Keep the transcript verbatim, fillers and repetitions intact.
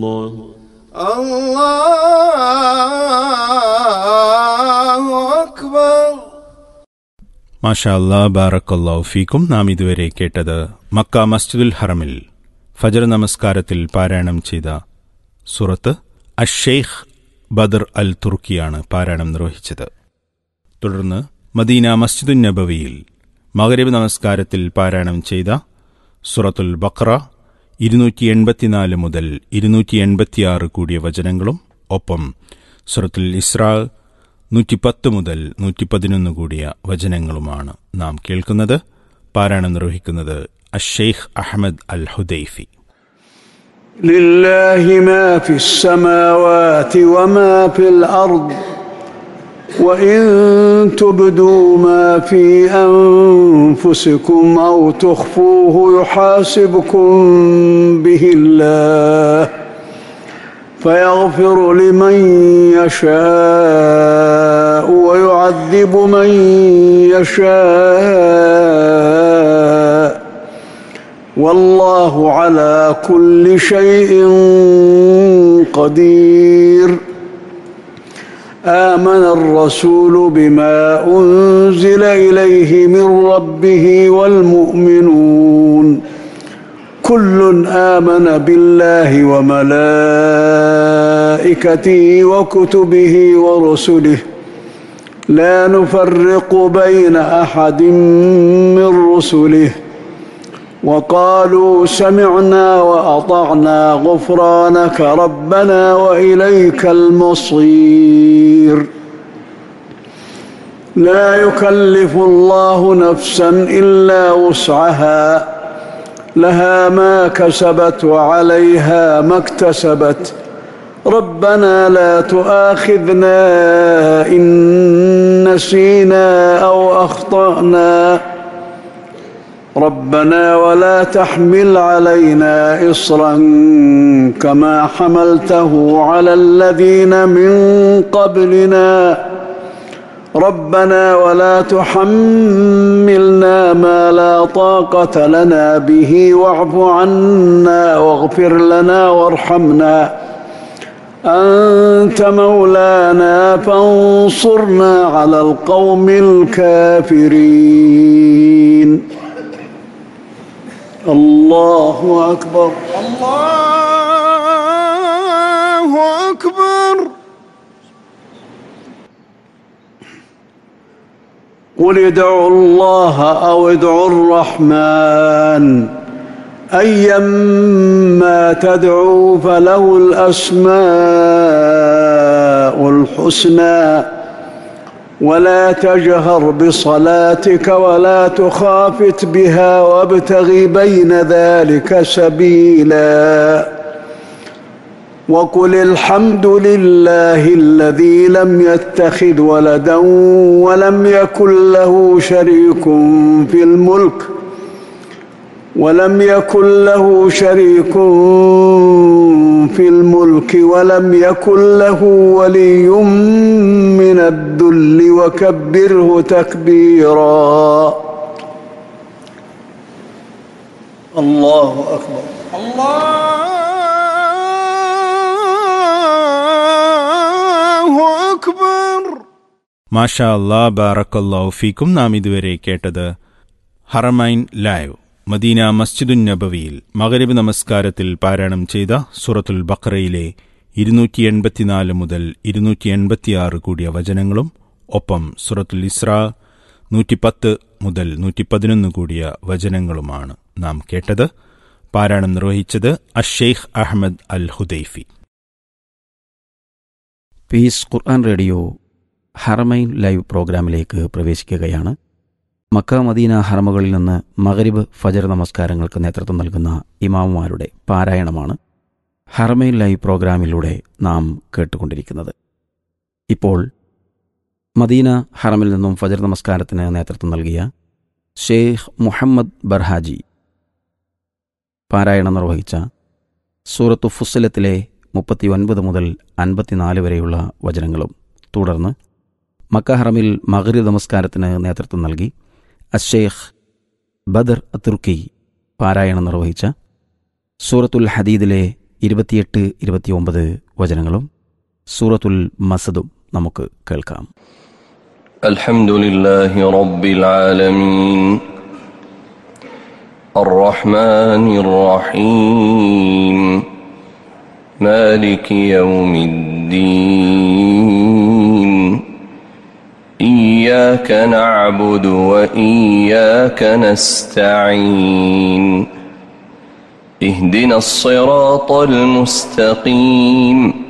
الله. അല്ലാഹു അക്ബർ. മാഷാ അല്ലാ, ബാറക്കല്ലാഹു ഫീക്കും. നാം ഇതുവരെ കേട്ടത് മക്ക മസ്ജിദുൽ ഹറമിൽ ഫജർ നമസ്കാരത്തിൽ പാരായണം ചെയ്ത സൂറത്ത് അഷ്-ഷെയ്ഖ് ബദർ അൽ തുർക്കിയാണ് പാരായണം നിർവഹിച്ചത്. തുടർന്ന് മദീന മസ്ജിദുൻ നബവിയിൽ മഗ്രിബ് നമസ്കാരത്തിൽ പാരായണം ചെയ്ത സൂറത്തുൽ ബഖറ ഇരുന്നൂറ്റി എൺപത്തിനാല് മുതൽ ഇരുന്നൂറ്റി എൺപത്തിയാറ് കൂടിയ വചനങ്ങളും ഒപ്പം സൂറത്തുൽ ഇസ്രാ നൂറ്റിപ്പത്ത് മുതൽ നൂറ്റി പതിനൊന്ന് കൂടിയ വചനങ്ങളുമാണ് നാം കേൾക്കുന്നത്. പാരായണം നിർവഹിക്കുന്നത് അഷ്-ഷെയ്ഖ് അഹ്മദ് അൽ ഹുദൈഫി. ലില്ലാഹി മാ ഫിസ് സമാവാതി വമാ ഫിൽ അർദ് وإن تبدوا ما في أنفسكم أو تخفوه يحاسبكم به الله فيغفر لمن يشاء ويعذب من يشاء والله على كل شيء قدير. آمن الرسول بما أنزل إليه من ربه والمؤمنون كل آمن بالله وملائكته وكتبه ورسله لا نفرق بين أحد من رسله وقالوا سمعنا وأطعنا غفرانك ربنا وإليك المصير. لا يكلف الله نفسا إلا وسعها لها ما كسبت وعليها ما اكتسبت ربنا لا تؤاخذنا إن نسينا أو أخطأنا ربنا ولا تحمل علينا إصرا كما حملته على الذين من قبلنا ربنا ولا تحملنا ما لا طاقة لنا به واعف عنا واغفر لنا وارحمنا أنت مولانا فانصرنا على القوم الكافرين. الله أكبر. الله أكبر. قل ادعوا الله أو ادعوا الرحمن أيما تدعوا فله الأسماء الحسنى ولا تجهر بصلاتك ولا تخافت بها وابتغ بين ذلك سبيلا وقل الحمد لله الذي لم يتخذ ولدا ولم يكن له شريك في الملك ولم يكن له شريك في الملك ولم يكن له ولي من الذل وكبره تكبيرا. الله أكبر. الله أكبر. മാഷാ അല്ലാ, ബാറക്കല്ലാഹു ഫീക്കും. നാം ഇതുവരെ കേട്ടത് ഹറമൈൻ ലൈവ് മദീന മസ്ജിദുൻ നബവിയിൽ മഗ്രിബ് നമസ്കാരത്തിൽ പാരായണം ചെയ്ത സൂറത്തുൽ ബഖറയിലെ ഇരുന്നൂറ്റി എൺപത്തിനാല് മുതൽ ഇരുന്നൂറ്റി എൺപത്തിയാറ് കൂടിയ വചനങ്ങളും ഒപ്പം സൂറത്തുൽ ഇസ്രാ നൂറ്റിപ്പത്ത് മുതൽ നൂറ്റി പതിനൊന്ന് കൂടിയ വചനങ്ങളുമാണ് നാം കേട്ടത്. പാരായണം നിർവഹിച്ചത് അഷ്-ഷെയ്ഖ് അഹ്മദ് അൽ ഹുദൈഫി. പീസ് ഖുർആൻ റേഡിയോ ഹറമൈൻ ലൈവ് പ്രോഗ്രാമിലേക്ക് പ്രവേശിക്കുകയാണ്. മക്ക മദീന ഹറമുകളിൽ നിന്ന് മഗ്രിബ് ഫജർ നമസ്കാരങ്ങൾക്ക് നേതൃത്വം നൽകുന്ന ഇമാമുമാരുടെ പാരായണമാണ് ഹറമൈൻ ലൈവ് പ്രോഗ്രാമിലൂടെ നാം കേട്ടുകൊണ്ടിരിക്കുന്നത്. ഇപ്പോൾ മദീന ഹറമിൽ നിന്നും ഫജർ നമസ്കാരത്തിന് നേതൃത്വം നൽകിയ ഷെയ്ഖ് മുഹമ്മദ് ബർഹാജി പാരായണം നിർവഹിച്ച സൂറത്തു ഫുസ്സിലത്തിലെ മുപ്പത്തി ഒൻപത് മുതൽ അൻപത്തിനാല് വരെയുള്ള വചനങ്ങളും തുടർന്ന് മക്ക ഹറമിൽ മഗ്രിബ് നമസ്കാരത്തിന് നേതൃത്വം നൽകി അഷ്-ഷെയ്ഖ് ബദർ തുർക്കി പാരായണം നിർവഹിച്ച സൂറത്തുൽ ഹദീദിലെ ഇരുപത്തിയെട്ട് ഇരുപത്തിയൊമ്പത് വചനങ്ങളും സൂറത്തുൽ മസദും നമുക്ക് കേൾക്കാം. അൽഹംദുലില്ലാഹി റബ്ബിൽ ആലമീൻ അർറഹ്മാനിർ റഹീം മാലികി യൗമിദ്ദീൻ ഇയ്യാക നഅ്ബുദു വഇയ്യാക നസ്തഈൻ اهدنا الصراط المستقيم